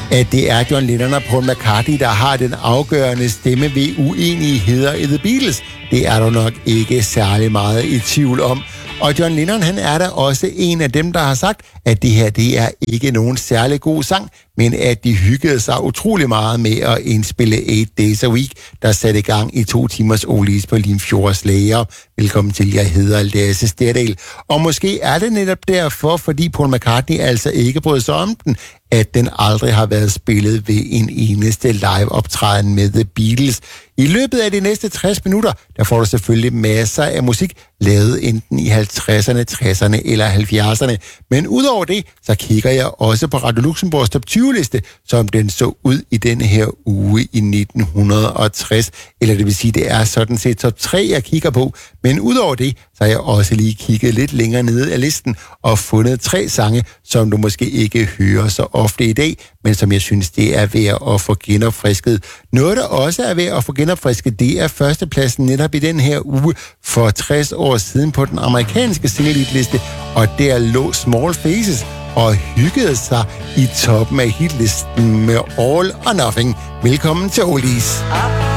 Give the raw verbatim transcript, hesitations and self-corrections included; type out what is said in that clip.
at det er John Lennon og Paul McCartney, der har den afgørende stemme ved uenigheder i The Beatles. Det er der nok ikke særlig meget i tvivl om. Og John Lennon, han er da også en af dem, der har sagt, at det her, det er ikke nogen særlig god sang, men at de hyggede sig utrolig meget med at indspille Eight Days a Week, der satte i gang i to timers oldies på Limfjords Lager. Velkommen til, jeg hedder Lasse Sterdal. Og måske er det netop derfor, fordi Paul McCartney altså ikke brød sig om den, at den aldrig har været spillet ved en eneste live-optræden med The Beatles. I løbet af de næste tres minutter, der får du selvfølgelig masser af musik, lavet enten i halvtredserne, tresserne eller halvfjerdserne. Men udover det, så kigger jeg også på Radio Luxembourgs top tyve-liste, som den så ud i denne her uge i nitten tres. Eller det vil sige, det er sådan set top tre, jeg kigger på. Men udover det, så har jeg også lige kigget lidt længere nede af listen og fundet tre sange, som du måske ikke hører så ofte i dag, men som jeg synes, det er værd at få genopfrisket. Noget, der også er værd at få genopfrisket, det er førstepladsen netop i den her uge for tres år siden på den amerikanske single-liste, og der lå Small Faces og hyggede sig i toppen af hitlisten med All or Nothing. Velkommen til Oldies.